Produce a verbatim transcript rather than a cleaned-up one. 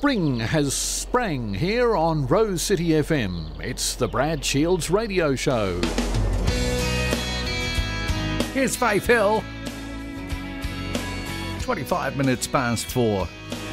Spring has sprang here on Rose City F M. It's the Brad Shields Radio Show. Here's Faith Hill. twenty-five minutes past four.